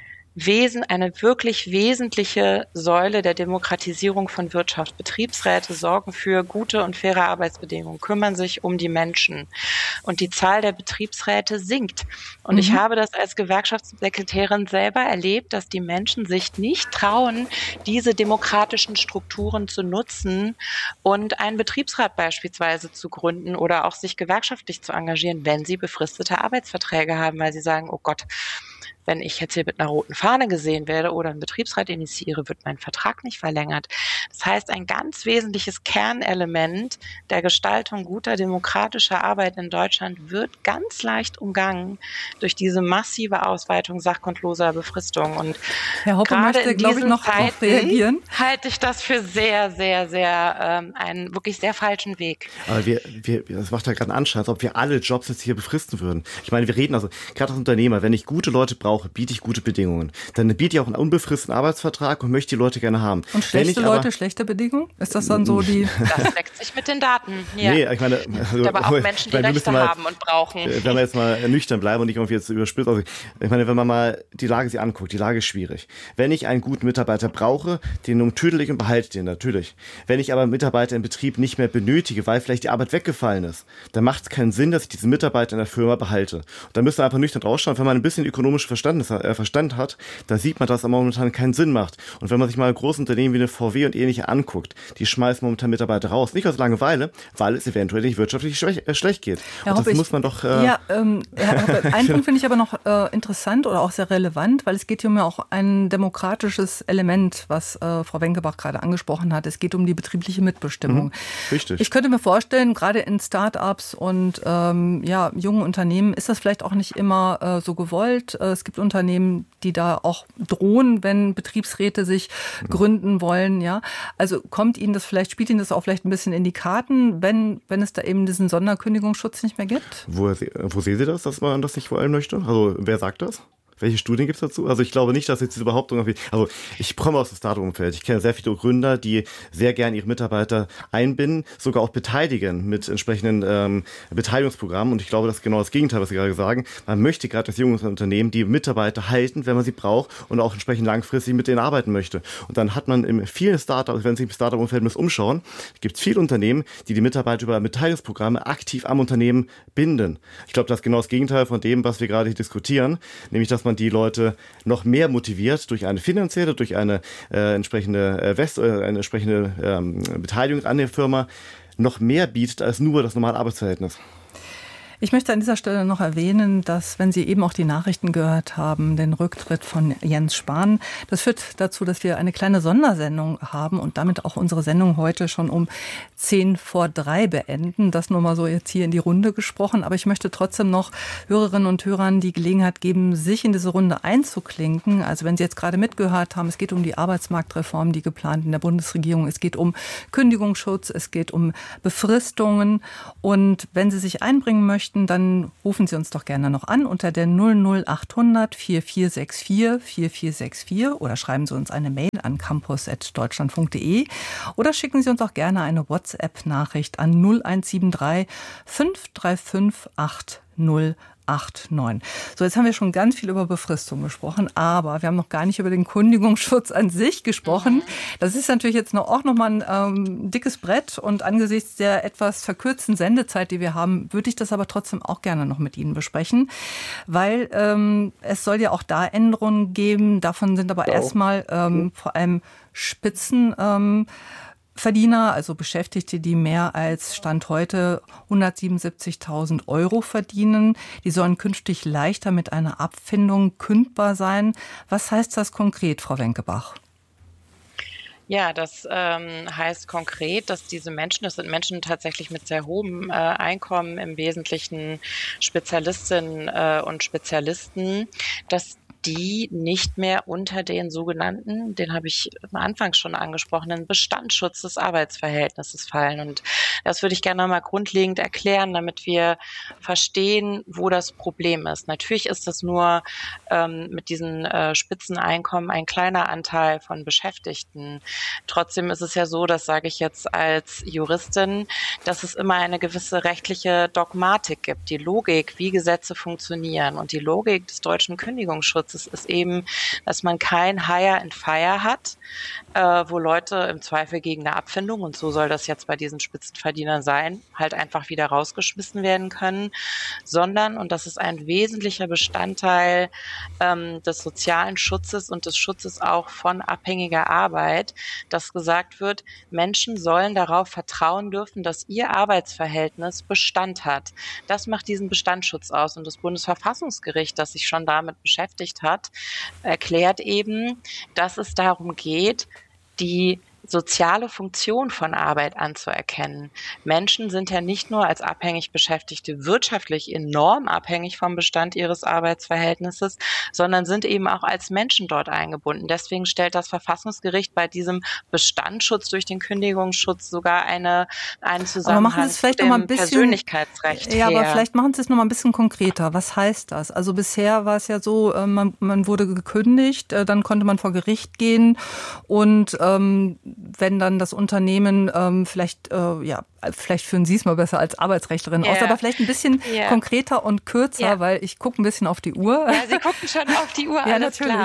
wesentliche Säule der Demokratisierung von Wirtschaft. Betriebsräte sorgen für gute und faire Arbeitsbedingungen, kümmern sich um die Menschen. Und die Zahl der Betriebsräte sinkt. Und ich habe das als Gewerkschaftssekretärin selber erlebt, dass die Menschen sich nicht trauen, diese demokratischen Strukturen zu nutzen und einen Betriebsrat beispielsweise zu gründen oder auch sich gewerkschaftlich zu engagieren, wenn sie befristete Arbeitsverträge haben, weil sie sagen, oh Gott, wenn ich jetzt hier mit einer roten Fahne gesehen werde oder einen Betriebsrat initiiere, wird mein Vertrag nicht verlängert. Das heißt, ein ganz wesentliches Kernelement der Gestaltung guter demokratischer Arbeit in Deutschland wird ganz leicht umgangen durch diese massive Ausweitung sachgrundloser Befristung. Und Herr Hoppe möchte, glaube ich, noch darauf reagieren. Halte ich das für sehr, sehr, sehr einen wirklich sehr falschen Weg. Aber das macht ja gerade einen Anschein, als ob wir alle Jobs jetzt hier befristen würden. Ich meine, wir reden also gerade als Unternehmer, wenn ich gute Leute brauche, biete ich gute Bedingungen. Dann biete ich auch einen unbefristeten Arbeitsvertrag und möchte die Leute gerne haben. Und schlechte Leute, schlechte Bedingungen? Ist das dann so die... Das deckt sich mit den Daten. Ja. Nee, ich meine... Also, aber auch Menschen, die Rechte haben und brauchen. Wenn wir jetzt mal nüchtern bleiben und nicht irgendwie jetzt überspitzt. Also, ich meine, wenn man mal die Lage sich anguckt, die Lage ist schwierig. Wenn ich einen guten Mitarbeiter brauche, den umtüdel ich und behalte den natürlich. Wenn ich aber einen Mitarbeiter im Betrieb nicht mehr benötige, weil vielleicht die Arbeit weggefallen ist, dann macht es keinen Sinn, dass ich diesen Mitarbeiter in der Firma behalte. Und da müssen wir einfach nüchtern rausschauen. Wenn man ein bisschen ökonomisch Verstand hat, da sieht man, dass es momentan keinen Sinn macht. Und wenn man sich mal große Unternehmen wie eine VW und ähnliche anguckt, die schmeißen momentan Mitarbeiter raus. Nicht aus Langeweile, weil es eventuell nicht wirtschaftlich schlecht geht. Herr Hoppe, muss man doch... Herr Hoppe, einen Punkt finde ich aber noch interessant oder auch sehr relevant, weil es geht hier um ja auch ein demokratisches Element, was Frau Wenkebach gerade angesprochen hat. Es geht um die betriebliche Mitbestimmung. Richtig. Ich könnte mir vorstellen, gerade in Start-ups und jungen Unternehmen ist das vielleicht auch nicht immer so gewollt. Es gibt Unternehmen, die da auch drohen, wenn Betriebsräte sich gründen wollen. Ja, also spielt Ihnen das auch vielleicht ein bisschen in die Karten, wenn es da eben diesen Sonderkündigungsschutz nicht mehr gibt? Wo sehen Sie das, dass man das nicht wollen möchte? Also wer sagt das? Welche Studien gibt es dazu? Also ich glaube nicht, dass jetzt diese Behauptung irgendwie... Also ich komme aus dem Startup-Umfeld. Ich kenne sehr viele Gründer, die sehr gern ihre Mitarbeiter einbinden, sogar auch beteiligen mit entsprechenden Beteiligungsprogrammen. Und ich glaube, das ist genau das Gegenteil, was Sie gerade sagen. Man möchte gerade als junges Unternehmen die Mitarbeiter halten, wenn man sie braucht und auch entsprechend langfristig mit denen arbeiten möchte. Und dann hat man in vielen Startups, wenn Sie im Startup-Umfeld umschauen, gibt es viele Unternehmen, die Mitarbeiter über Beteiligungsprogramme aktiv am Unternehmen binden. Ich glaube, das ist genau das Gegenteil von dem, was wir gerade hier diskutieren, nämlich dass man die Leute noch mehr motiviert durch eine finanzielle, durch eine entsprechende Beteiligung an der Firma noch mehr bietet als nur das normale Arbeitsverhältnis. Ich möchte an dieser Stelle noch erwähnen, dass, wenn Sie eben auch die Nachrichten gehört haben, den Rücktritt von Jens Spahn, das führt dazu, dass wir eine kleine Sondersendung haben und damit auch unsere Sendung heute schon um 2:10 beenden. Das nur mal so jetzt hier in die Runde gesprochen. Aber ich möchte trotzdem noch Hörerinnen und Hörern die Gelegenheit geben, sich in diese Runde einzuklinken. Also wenn Sie jetzt gerade mitgehört haben, es geht um die Arbeitsmarktreform, die geplant in der Bundesregierung. Es geht um Kündigungsschutz, es geht um Befristungen. Und wenn Sie sich einbringen möchten, dann rufen Sie uns doch gerne noch an unter der 00800 4464 4464 oder schreiben Sie uns eine Mail an campus@deutschlandfunk.de oder schicken Sie uns auch gerne eine WhatsApp-Nachricht an 0173 535 8089. So, jetzt haben wir schon ganz viel über Befristung gesprochen, aber wir haben noch gar nicht über den Kündigungsschutz an sich gesprochen. Das ist natürlich jetzt auch noch mal ein dickes Brett und angesichts der etwas verkürzten Sendezeit, die wir haben, würde ich das aber trotzdem auch gerne noch mit Ihnen besprechen, weil es soll ja auch da Änderungen geben. Davon sind aber erstmal vor allem Spitzenverdiener, also Beschäftigte, die mehr als Stand heute 177.000 € verdienen. Die sollen künftig leichter mit einer Abfindung kündbar sein. Was heißt das konkret, Frau Wenkebach? Ja, das heißt konkret, dass diese Menschen, das sind Menschen tatsächlich mit sehr hohem Einkommen, im Wesentlichen Spezialistinnen und Spezialisten, dass die nicht mehr unter den sogenannten, den habe ich am Anfang schon angesprochenen Bestandsschutz des Arbeitsverhältnisses fallen. Und das würde ich gerne mal grundlegend erklären, damit wir verstehen, wo das Problem ist. Natürlich ist das nur mit diesen Spitzeneinkommen ein kleiner Anteil von Beschäftigten. Trotzdem ist es ja so, das sage ich jetzt als Juristin, dass es immer eine gewisse rechtliche Dogmatik gibt, die Logik, wie Gesetze funktionieren. Und die Logik des deutschen Kündigungsschutzes ist eben, dass man kein Hire and Fire hat, wo Leute im Zweifel gegen eine Abfindung, und so soll das jetzt bei diesen Spitzenverdienern sein, halt einfach wieder rausgeschmissen werden können, sondern, und das ist ein wesentlicher Bestandteil des sozialen Schutzes und des Schutzes auch von abhängiger Arbeit, dass gesagt wird, Menschen sollen darauf vertrauen dürfen, dass ihr Arbeitsverhältnis Bestand hat. Das macht diesen Bestandsschutz aus, und das Bundesverfassungsgericht, das sich schon damit beschäftigt hat, erklärt eben, dass es darum geht, die soziale Funktion von Arbeit anzuerkennen. Menschen sind ja nicht nur als abhängig Beschäftigte wirtschaftlich enorm abhängig vom Bestand ihres Arbeitsverhältnisses, sondern sind eben auch als Menschen dort eingebunden. Deswegen stellt das Verfassungsgericht bei diesem Bestandsschutz durch den Kündigungsschutz sogar einen Zusammenhang mit dem Persönlichkeitsrecht her. Aber vielleicht machen Sie es noch mal ein bisschen konkreter. Was heißt das? Also bisher war es ja so, man wurde gekündigt, dann konnte man vor Gericht gehen und wenn dann das Unternehmen vielleicht führen Sie es mal besser als Arbeitsrechtlerin aus, aber vielleicht ein bisschen konkreter und kürzer, weil ich gucke ein bisschen auf die Uhr. Ja, Sie gucken schon auf die Uhr, ja, alles natürlich.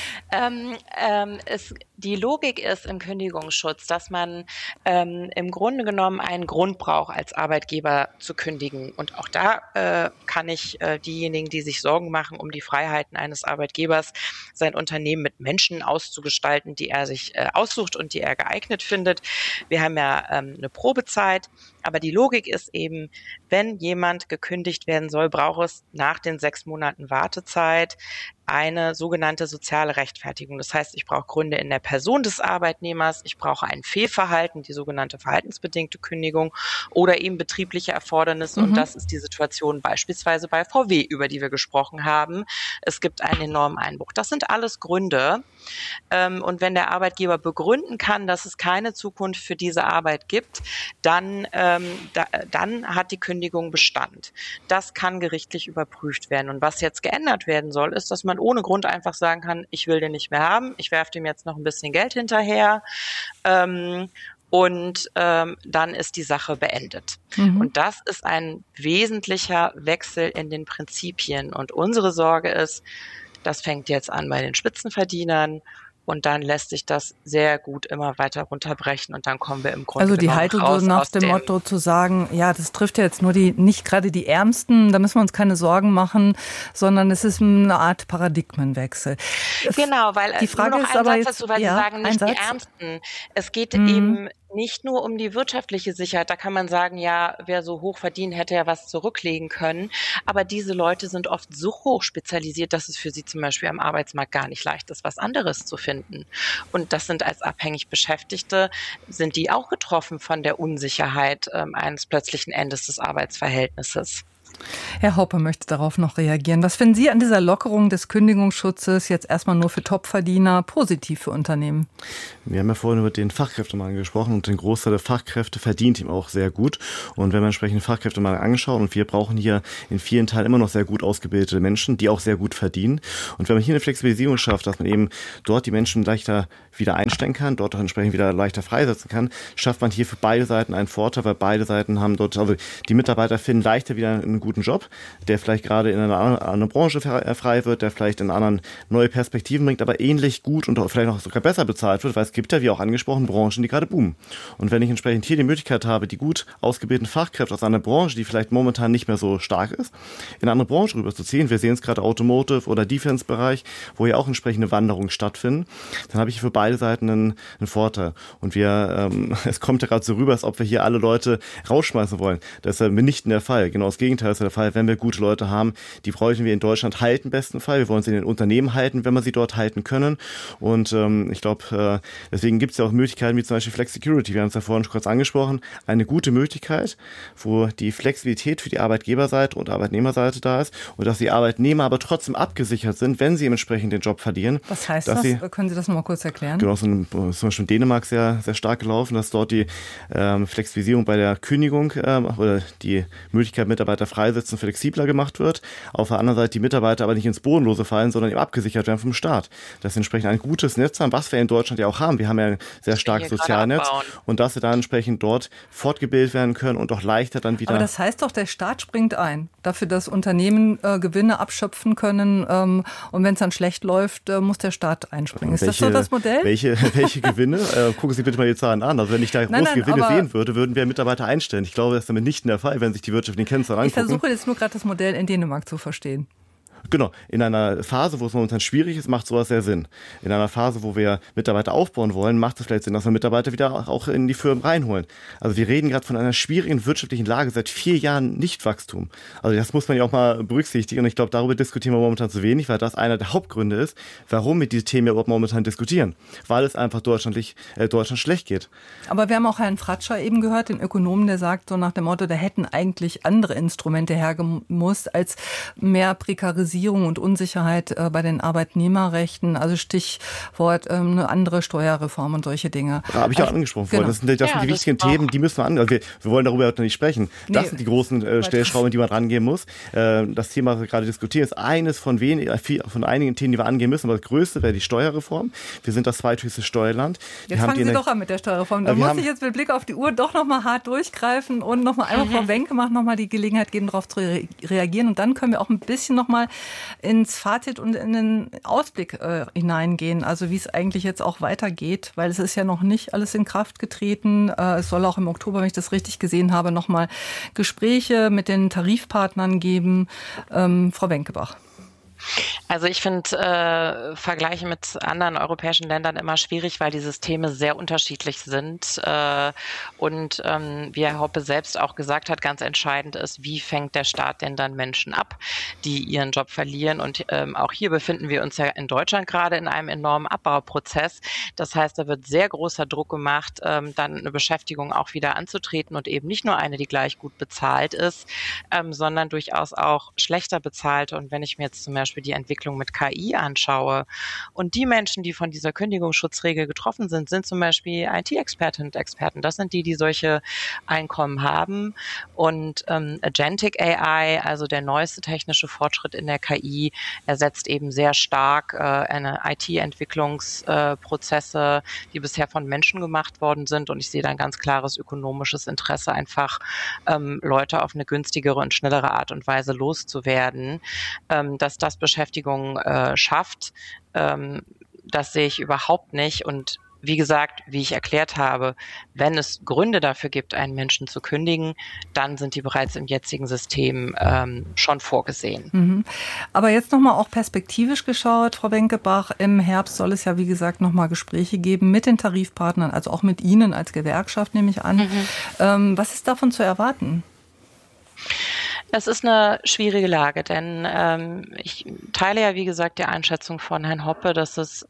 Klar. Die Logik ist im Kündigungsschutz, dass man im Grunde genommen einen Grund braucht, als Arbeitgeber zu kündigen. Und auch da kann ich diejenigen, die sich Sorgen machen um die Freiheiten eines Arbeitgebers, sein Unternehmen mit Menschen auszugestalten, die er sich aussucht und die er geeignet findet. Wir haben ja eine Probezeit, aber die Logik ist eben, wenn jemand gekündigt werden soll, braucht es nach den 6 Monaten Wartezeit eine sogenannte soziale Rechtfertigung. Das heißt, ich brauche Gründe in der Person des Arbeitnehmers, ich brauche ein Fehlverhalten, die sogenannte verhaltensbedingte Kündigung oder eben betriebliche Erfordernisse. Und das ist die Situation beispielsweise bei VW, über die wir gesprochen haben. Es gibt einen enormen Einbruch. Das sind alles Gründe. Und wenn der Arbeitgeber begründen kann, dass es keine Zukunft für diese Arbeit gibt, dann hat die Kündigung Bestand. Das kann gerichtlich überprüft werden. Und was jetzt geändert werden soll, ist, dass man ohne Grund einfach sagen kann, ich will den nicht mehr haben, ich werfe dem jetzt noch ein bisschen Geld hinterher und dann ist die Sache beendet. Und das ist ein wesentlicher Wechsel in den Prinzipien. Und unsere Sorge ist, das fängt jetzt an bei den Spitzenverdienern. Und dann lässt sich das sehr gut immer weiter runterbrechen und dann kommen wir im Grunde also die Haltung raus so nach dem Motto zu sagen, ja, das trifft ja jetzt nur nicht gerade die Ärmsten, da müssen wir uns keine Sorgen machen, sondern es ist eine Art Paradigmenwechsel. Genau, weil die Frage nur noch ist ein aber Satz jetzt, dazu, weil Sie sagen, nicht die Ärmsten. Es geht eben nicht nur um die wirtschaftliche Sicherheit. Da kann man sagen, ja, wer so hoch verdient, hätte ja was zurücklegen können. Aber diese Leute sind oft so hoch spezialisiert, dass es für sie zum Beispiel am Arbeitsmarkt gar nicht leicht ist, was anderes zu finden. Und das sind als abhängig Beschäftigte, sind die auch getroffen von der Unsicherheit eines plötzlichen Endes des Arbeitsverhältnisses. Herr Hoppe möchte darauf noch reagieren. Was finden Sie an dieser Lockerung des Kündigungsschutzes jetzt erstmal nur für Topverdiener positiv für Unternehmen? Wir haben ja vorhin über den Fachkräftemangel gesprochen und den Großteil der Fachkräfte verdient ihm auch sehr gut. Und wenn man entsprechend den Fachkräftemangel anschaut, und wir brauchen hier in vielen Teilen immer noch sehr gut ausgebildete Menschen, die auch sehr gut verdienen. Und wenn man hier eine Flexibilisierung schafft, dass man eben dort die Menschen leichter wieder einstellen kann, dort auch entsprechend wieder leichter freisetzen kann, schafft man hier für beide Seiten einen Vorteil, weil beide Seiten haben dort, also die Mitarbeiter finden leichter wieder einen guten Job, der vielleicht gerade in einer anderen Branche frei wird, der vielleicht in anderen neue Perspektiven bringt, aber ähnlich gut und vielleicht noch sogar besser bezahlt wird, weil es gibt ja, wie auch angesprochen, Branchen, die gerade boomen. Und wenn ich entsprechend hier die Möglichkeit habe, die gut ausgebildeten Fachkräfte aus einer Branche, die vielleicht momentan nicht mehr so stark ist, in eine andere Branche rüberzuziehen, wir sehen es gerade Automotive- oder Defense-Bereich, wo ja auch entsprechende Wanderungen stattfinden, dann habe ich für beide Seiten einen Vorteil. Und es kommt ja gerade so rüber, als ob wir hier alle Leute rausschmeißen wollen. Das ist ja mitnichten der Fall. Genau das Gegenteil ist der Fall. Wenn wir gute Leute haben, die wollten wir in Deutschland halten, im besten Fall. Wir wollen sie in den Unternehmen halten, wenn wir sie dort halten können. Und ich glaube, deswegen gibt es ja auch Möglichkeiten wie zum Beispiel Flexicurity. Wir haben es ja vorhin schon kurz angesprochen. Eine gute Möglichkeit, wo die Flexibilität für die Arbeitgeberseite und Arbeitnehmerseite da ist und dass die Arbeitnehmer aber trotzdem abgesichert sind, wenn sie entsprechend den Job verlieren. Was heißt das? Können Sie das nochmal kurz erklären? Genau, zum Beispiel in Dänemark sehr, sehr stark gelaufen, dass dort die Flexibilisierung bei der Kündigung oder die Möglichkeit, Mitarbeiter freisetzen, flexibler gemacht wird. Auf der anderen Seite die Mitarbeiter aber nicht ins Bodenlose fallen, sondern eben abgesichert werden vom Staat. Das ist entsprechend ein gutes Netz haben, was wir in Deutschland ja auch haben. Wir haben ja ein sehr starkes Sozialnetz und dass sie dann entsprechend dort fortgebildet werden können und auch leichter dann wieder... Aber das heißt doch, der Staat springt ein, dafür, dass Unternehmen Gewinne abschöpfen können und wenn es dann schlecht läuft, muss der Staat einspringen. Ist das so das Modell? Welche Gewinne? Gucken Sie bitte mal die Zahlen an. Also wenn ich da große Gewinne sehen würde, würden wir Mitarbeiter einstellen. Ich glaube, das ist damit nicht der Fall, wenn sich die wirtschaftlichen Kennzahlen angucken. Ich versuche jetzt nur gerade das Modell in Dänemark zu verstehen. Genau, in einer Phase, wo es momentan schwierig ist, macht sowas sehr Sinn. In einer Phase, wo wir Mitarbeiter aufbauen wollen, macht es vielleicht Sinn, dass wir Mitarbeiter wieder auch in die Firmen reinholen. Also wir reden gerade von einer schwierigen wirtschaftlichen Lage, seit 4 Jahren Nichtwachstum. Also das muss man ja auch mal berücksichtigen und ich glaube, darüber diskutieren wir momentan zu wenig, weil das einer der Hauptgründe ist, warum wir diese Themen ja überhaupt momentan diskutieren. Weil es einfach Deutschland schlecht geht. Aber wir haben auch Herrn Fratscher eben gehört, den Ökonomen, der sagt so nach dem Motto, da hätten eigentlich andere Instrumente hergemusst als mehr Prekarisierung und Unsicherheit bei den Arbeitnehmerrechten, also Stichwort eine andere Steuerreform und solche Dinge. Da habe ich auch angesprochen vorhin. Das sind die wichtigen Themen, die müssen wir an. Also wir wollen darüber nicht sprechen. Das sind die großen Stellschrauben, die man rangehen muss. Das Thema, was wir gerade diskutieren, ist eines von einigen Themen, die wir angehen müssen. Aber das größte wäre die Steuerreform. Wir sind das zweithöchste Steuerland. Jetzt fangen Sie doch an mit der Steuerreform. Da muss ich jetzt mit Blick auf die Uhr doch nochmal hart durchgreifen und nochmal einmal Frau Wenke nochmal die Gelegenheit geben, darauf zu reagieren. Und dann können wir auch ein bisschen nochmal ins Fazit und in den Ausblick hineingehen, also wie es eigentlich jetzt auch weitergeht, weil es ist ja noch nicht alles in Kraft getreten. Es soll auch im Oktober, wenn ich das richtig gesehen habe, nochmal Gespräche mit den Tarifpartnern geben. Frau Wenkebach. Also ich finde Vergleiche mit anderen europäischen Ländern immer schwierig, weil die Systeme sehr unterschiedlich sind. Und wie Herr Hoppe selbst auch gesagt hat, ganz entscheidend ist, wie fängt der Staat denn dann Menschen ab, die ihren Job verlieren. Und auch hier befinden wir uns ja in Deutschland gerade in einem enormen Abbauprozess. Das heißt, da wird sehr großer Druck gemacht, dann eine Beschäftigung auch wieder anzutreten und eben nicht nur eine, die gleich gut bezahlt ist, sondern durchaus auch schlechter bezahlt. Und wenn ich mir jetzt zum Beispiel die Entwicklung mit KI anschaue und die Menschen, die von dieser Kündigungsschutzregel getroffen sind, sind zum Beispiel IT-Expertinnen und Experten. Das sind die solche Einkommen haben. Und Agentic AI, also der neueste technische Fortschritt in der KI, ersetzt eben sehr stark eine IT-Entwicklungsprozesse, die bisher von Menschen gemacht worden sind. Und ich sehe da ein ganz klares ökonomisches Interesse, einfach Leute auf eine günstigere und schnellere Art und Weise loszuwerden. Dass das Beschäftigung schafft, das sehe ich überhaupt nicht. Und wie gesagt, wie ich erklärt habe, wenn es Gründe dafür gibt, einen Menschen zu kündigen, dann sind die bereits im jetzigen System schon vorgesehen. Mhm. Aber jetzt nochmal auch perspektivisch geschaut, Frau Wenkebach, im Herbst soll es ja, wie gesagt, nochmal Gespräche geben mit den Tarifpartnern, also auch mit Ihnen als Gewerkschaft, nehme ich an. Was ist davon zu erwarten? Es ist eine schwierige Lage, denn ich teile ja, wie gesagt, die Einschätzung von Herrn Hoppe, dass es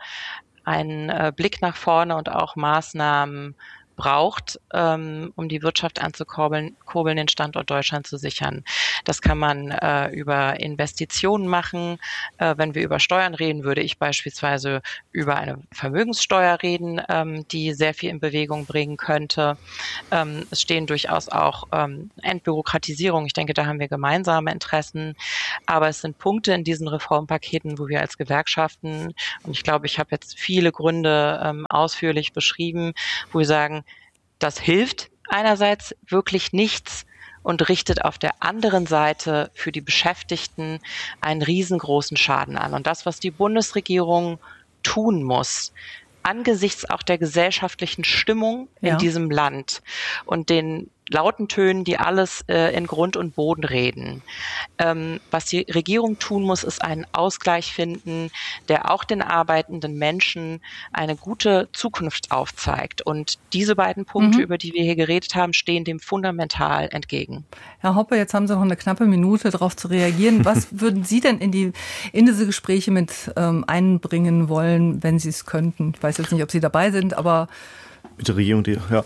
einen Blick nach vorne und auch Maßnahmen braucht, um die Wirtschaft anzukurbeln, den Standort Deutschland zu sichern. Das kann man über Investitionen machen. Wenn wir über Steuern reden, würde ich beispielsweise über eine Vermögenssteuer reden, die sehr viel in Bewegung bringen könnte. Es stehen durchaus auch Entbürokratisierung. Ich denke, da haben wir gemeinsame Interessen. Aber es sind Punkte in diesen Reformpaketen, wo wir als Gewerkschaften, und ich glaube, ich habe jetzt viele Gründe ausführlich beschrieben, wo wir sagen, das hilft einerseits wirklich nichts und richtet auf der anderen Seite für die Beschäftigten einen riesengroßen Schaden an. Und das, was die Bundesregierung tun muss, angesichts auch der gesellschaftlichen Stimmung in diesem Land und den lauten Tönen, die alles in Grund und Boden reden. Was die Regierung tun muss, ist einen Ausgleich finden, der auch den arbeitenden Menschen eine gute Zukunft aufzeigt. Und diese beiden Punkte, über die wir hier geredet haben, stehen dem fundamental entgegen. Herr Hoppe, jetzt haben Sie noch eine knappe Minute, darauf zu reagieren. Was würden Sie denn in diese Gespräche mit einbringen wollen, wenn Sie es könnten? Ich weiß jetzt nicht, ob Sie dabei sind, aber mit der Regierung,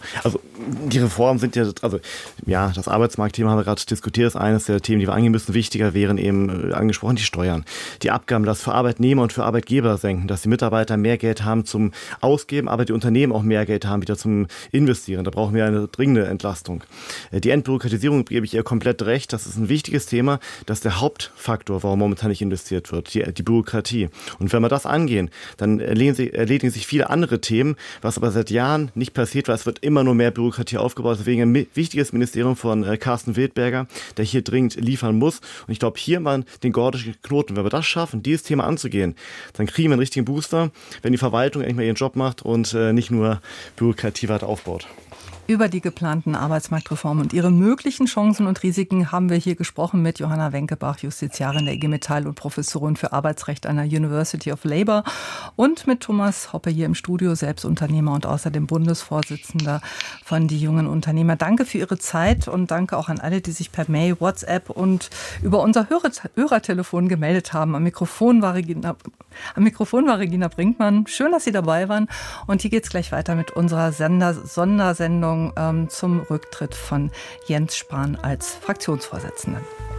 die Reformen sind das Arbeitsmarktthema haben wir gerade diskutiert, ist eines der Themen, die wir angehen müssen. Wichtiger wären eben angesprochen die Steuern. Die Abgaben, das für Arbeitnehmer und für Arbeitgeber senken, dass die Mitarbeiter mehr Geld haben zum Ausgeben, aber die Unternehmen auch mehr Geld haben wieder zum Investieren. Da brauchen wir eine dringende Entlastung. Die Entbürokratisierung gebe ich ihr komplett recht. Das ist ein wichtiges Thema. Das ist der Hauptfaktor, warum momentan nicht investiert wird, die Bürokratie. Und wenn wir das angehen, dann erledigen sich viele andere Themen, was aber seit Jahren nicht passiert, weil es wird immer nur mehr Bürokratie aufgebaut. Deswegen ein wichtiges Ministerium von Carsten Wildberger, der hier dringend liefern muss. Und ich glaube, hier mal den gordischen Knoten. Wenn wir das schaffen, dieses Thema anzugehen, dann kriegen wir einen richtigen Booster, wenn die Verwaltung endlich mal ihren Job macht und nicht nur Bürokratie weiter aufbaut. Über die geplanten Arbeitsmarktreformen und ihre möglichen Chancen und Risiken haben wir hier gesprochen mit Johanna Wenkebach, Justiziarin der IG Metall und Professorin für Arbeitsrecht an der University of Labour, und mit Thomas Hoppe hier im Studio, selbst Unternehmer und außerdem Bundesvorsitzender von Die Jungen Unternehmer. Danke für Ihre Zeit und danke auch an alle, die sich per Mail, WhatsApp und über unser Hörertelefon gemeldet haben. Am Mikrofon war Regina Brinkmann. Schön, dass Sie dabei waren. Und hier geht es gleich weiter mit unserer Sondersendung zum Rücktritt von Jens Spahn als Fraktionsvorsitzenden.